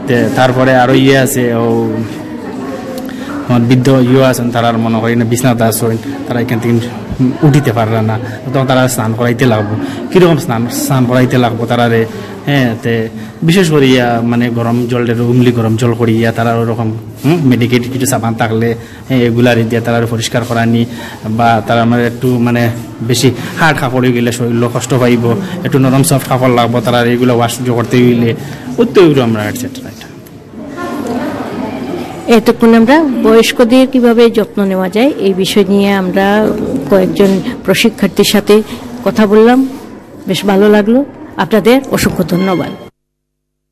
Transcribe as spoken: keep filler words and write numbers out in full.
তারপরে আরো ইয়ে আছে ও বৃদ্ধ ইয়ে আছেন তারা মনে করি না বিছনাতে আসেন তারা এখান থেকে উঠিতে পারবে না তখন তারা স্নান করাইতে লাগবো কীরকম স্নান স্নান করাইতে লাগবো তারারে হ্যাঁ তে বিশেষ করে ইয়া মানে গরম জলের উমলি গরম জল করিয়া তারা ওরকম মেডিকেট কিছু সাবান থাকলে হ্যাঁ এগুলার দিয়ে তারা পরিষ্কার করানি বা তারা মানে একটু মানে বেশি হার্ড কাপড় হয়ে গেলে শরীর কষ্ট পাইব একটু নরম সফট কাপড় লাগবো তারা এগুলো ওয়াশ করতে গেলে ওই তো আমরা এটসেট্রা এটা এতক্ষণ আমরা বয়স্কদের কিভাবে যত্ন নেওয়া যায় এই বিষয় নিয়ে আমরা কয়েকজন প্রশিক্ষার্থীর সাথে কথা বললাম বেশ ভালো লাগলো আপনাদের অসংখ্য ধন্যবাদ।